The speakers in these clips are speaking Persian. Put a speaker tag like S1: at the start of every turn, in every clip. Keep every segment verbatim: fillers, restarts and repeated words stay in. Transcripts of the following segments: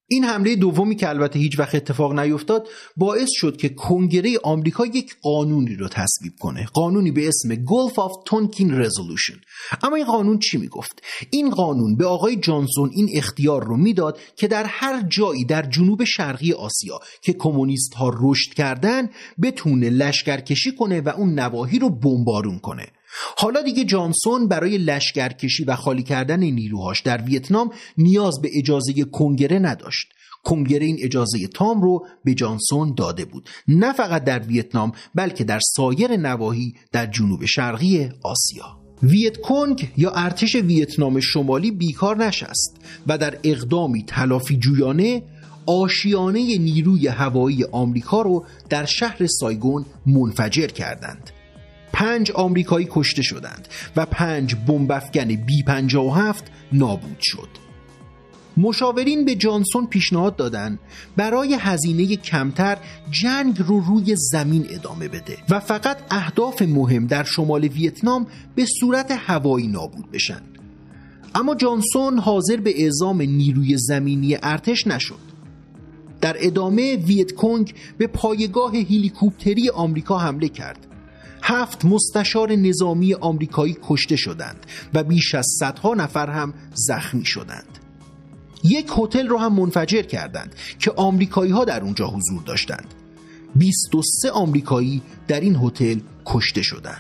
S1: این حمله دومی که البته هیچ وقت اتفاق نیفتاد باعث شد که کنگره آمریکا یک قانونی رو تصویب کنه، قانونی به اسم Gulf of Tonkin Resolution. اما این قانون چی میگفت؟ این قانون به آقای جانسون این اختیار رو میداد که در هر جایی در جنوب شرقی آسیا که کمونیست ها رشد کردن بتونه لشکرکشی کنه و اون نواحی رو بمبارون کنه. حالا دیگه جانسون برای لشکرکشی و خالی کردن نیروهاش در ویتنام نیاز به اجازه کنگره نداشت. کنگره این اجازه تام رو به جانسون داده بود، نه فقط در ویتنام بلکه در سایر نواحی در جنوب شرقی آسیا. ویت کنگ یا ارتش ویتنام شمالی بیکار نشست و در اقدامی تلافی جویانه آشیانه نیروی هوایی آمریکا رو در شهر سایگون منفجر کردند. پنج آمریکایی کشته شدند و پنج بمب‌افکن بی پنجاه و هفت نابود شد. مشاورین به جانسون پیشنهاد دادند برای هزینه کمتر جنگ رو روی زمین ادامه بده و فقط اهداف مهم در شمال ویتنام به صورت هوایی نابود بشن. اما جانسون حاضر به اعزام نیروی زمینی ارتش نشد. در ادامه ویت کنگ به پایگاه هلیکوپتری آمریکا حمله کرد. هفت مستشار نظامی آمریکایی کشته شدند و بیش از صدها نفر هم زخمی شدند. یک هتل رو هم منفجر کردند که آمریکایی ها در اونجا حضور داشتند. بیست و سه آمریکایی در این هتل کشته شدند.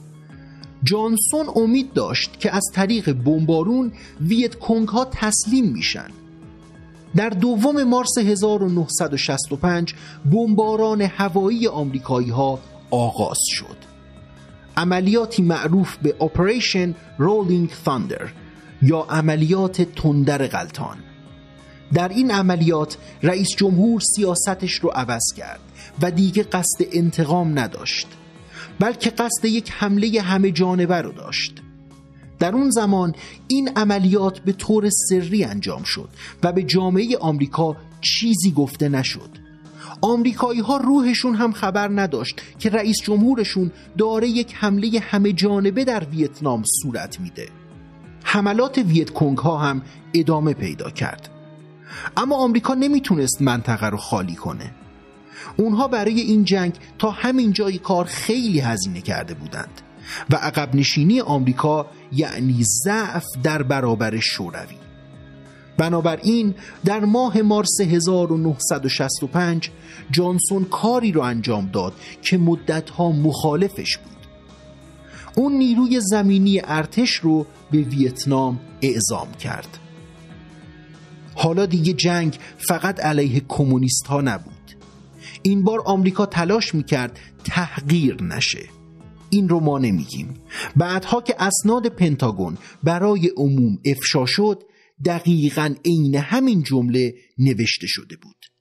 S1: جانسون امید داشت که از طریق بمبارون ویت کنگ ها تسلیم میشن. در دوم مارس هزار و نهصد و شصت و پنج بمباران هوایی آمریکایی ها آغاز شد. عملیاتی معروف به اپریشن رولینگ تاندر یا عملیات تندر غلتان. در این عملیات رئیس جمهور سیاستش رو عوض کرد و دیگه قصد انتقام نداشت، بلکه قصد یک حمله همه جانبه رو داشت. در اون زمان این عملیات به طور سری انجام شد و به جامعه آمریکا چیزی گفته نشد. آمریکایی ها روحشون هم خبر نداشت که رئیس جمهورشون داره یک حمله همه جانبه در ویتنام صورت میده. حملات ویت کنگ ها هم ادامه پیدا کرد. اما آمریکا نمیتونست منطقه رو خالی کنه. اونها برای این جنگ تا همین جای کار خیلی هزینه کرده بودند و عقب نشینی آمریکا یعنی ضعف در برابر شوروی. بنابراین در ماه مارس هزار و نهصد و شصت و پنج جانسون کاری رو انجام داد که مدتها مخالفش بود. اون نیروی زمینی ارتش رو به ویتنام اعزام کرد. حالا دیگه جنگ فقط علیه کمونیست ها نبود. این بار آمریکا تلاش میکرد تحقیر نشه. این رو ما نمیگیم. بعدها که اسناد پنتاگون برای عموم افشا شد دقیقاً عین همین جمله نوشته شده بود.